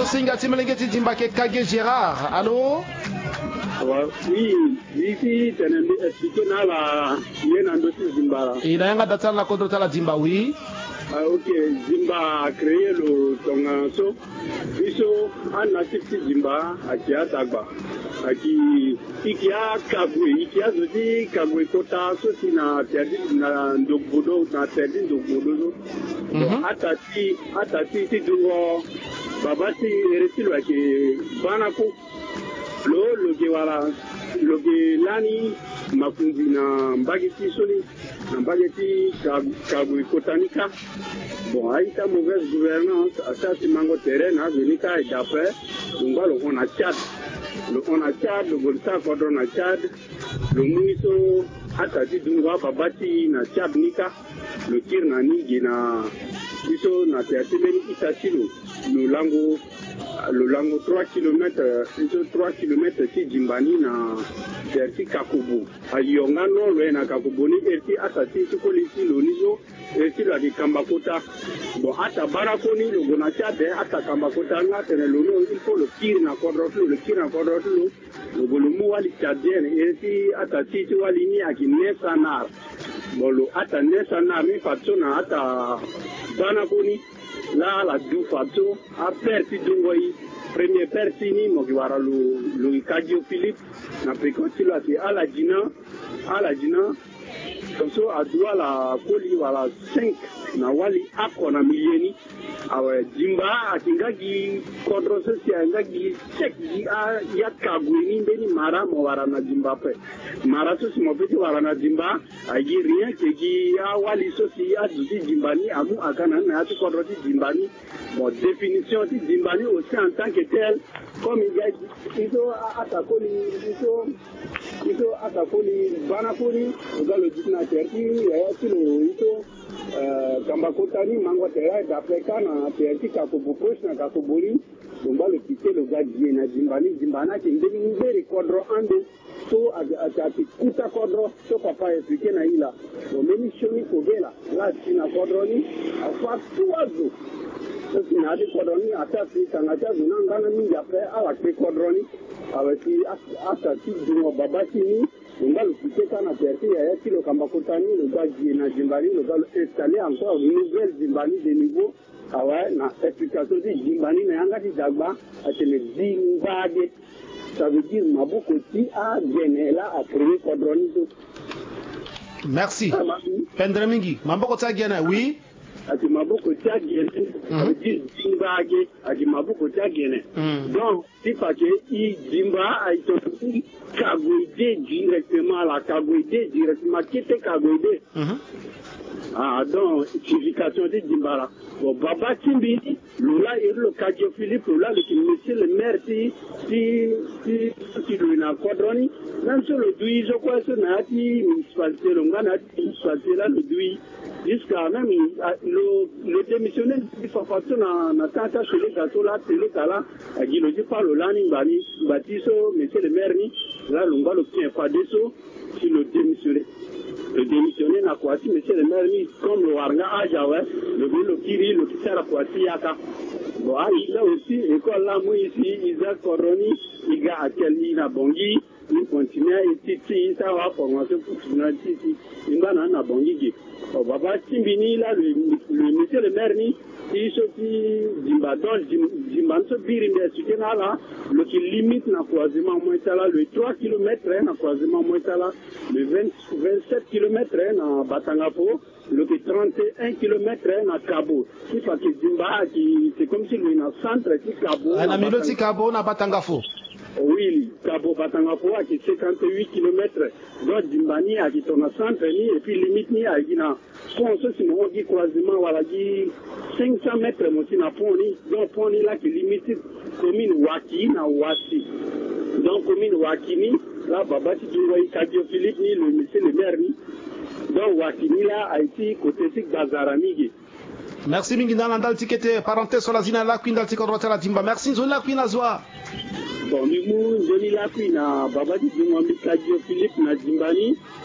Singa Timelengeti Dimbake Kage Gérard. Allô? Oui, ici, tu as expliqué la Zimba. Il a un data la contre la Zimba, oui. Ok, Zimba a créé le Tonganso. Iso, un natif Zimba, à Kiatagba. Ikia Kabwe, Ikia Zodi, Kabwe Kota, Soti na Terdi, na Ndogbodo, na Terdi Ndogbodo. Atati, Tidungo, Babati, Eretilo, Banako. Loge lani mafundi na mbageti soli na mbageti kabui kotanika. Bon, aïta mauvaise gouvernance, à ça c'est mango terrain, venika et d'après, on a Tchad. On a Tchad, le Golsa Kodron a Tchad, le Mouiso, Atati Dunga Babati na Tchad Nika, le Tirnani Gina, Iso na Teatibeni Itasilo, le lango 3 km si Jimbani na Terti Kakubu. Ayonga no le na Kakuboni erti atati sukolisi lonizo erti la di Kambakota. Bon ata barakoni le gonachade ata Kambakota na tene lono il faut le tir na kodrotlo le golumu wali tchadien erti atati tu wali ni akine sanar. Bolo ata ne sanar ni fatsona ata banakoni la du fatso a persi dungoi premier persini mogiwara lu Ikadio Philippe na pekoti la si ala jina so adua la koli wala 5 na wali ako na milieni awe Jimba akingagi kodro sosia ngagi check ya kagwini ndeni mara mo wara na Jimba pe mara sosi mo peti wara na Jimba agi rien ke gi wali sosi aduzi Jimbani amu akana na ati kodro ti Jimbani. Bon, définition de Jimbani aussi en tant que tel, comme il y a Iso Atakoli, Banakoli, le dictionnaire Iso Kambakotani, Mangotera, d'Africain, Terti, Kakobokosh, Kakoboli, on va le quitter le gars Jimbana, qui est une quadro ando, so Atati Kuta quadro, so papa expliqué Naïla. Donc, même si on est là, China quadroni, à faire tout à l'eau. Na di kodroni atasi tangaja gunangana mingi après ala ke kodroni awasi atasi dungo babati ni ngalo kiteka na perti ya kilo Kambakotani le gaji na Jimbani le galo installer encore une nouvelle Jimbani de niveau awa na explication di Jimbani na yanga di dagba atene Zimbabwe ça veut dire Maboko ti a genela a créé kodroni. Merci Pendramingi Maboko ta gena oui ati maboko tagene ati Zimbabwe ati maboko tagene donc si pas que i Jimba a été kagoide directement la kagoide directement qui était kagoide donc signification de Jimba là bon Baba Timbi Lola et le Kadio Philippe Lola le monsieur le maire si lui na quadroni même sur le douille je crois que nati municipalité longana municipalité là le douille jusqu'à même le démissionnaire du Fafato na tata chez les gâteaux là c'est le cas là qui le dit par le lani batiso monsieur le maire ni là l'onga le tient pas de so si le démissionnaire n'a quoi si monsieur le maire ni comme le warga ajawe le kiri le kisara quoi si yaka bon il a aussi école là moi ici Isaac Koroni il a atelier na bongi il continue ici ça va formation pour finaliser ici il va na bongi oh Baba Timbini là le monsieur le maire ni il sorti Jimban so birimbe sukena là le qui limite na croisement moins là le 3 km na croisement moins là le 27 km na Batangapo le 31 km na Kabo c'est parce que Jimba qui c'est comme si lui na centre qui Kabo na miloti Kabo na Batangafo. Oui, Kabo Batangafo a qui 58 km donc Jimbani a qui ton centre ni et puis limite ni a qui na pont ce si on dit croisement voilà qui 500 mètres mon si na pont ni donc pont ni là qui limite commune Waki na Wasi donc commune Waki ni là Baba si tu vois Kadio Philippe ni le monsieur le maire ni donc Waki ni là a été côté sik Bazaramigi. Merci mingi na ndal tikete parenthèse sur la zina la kwindal tikodrota la Jimba merci zola kwina zwa bon ni mu njoni la kwina Baba si tu vois Kadio Philippe na Jimbani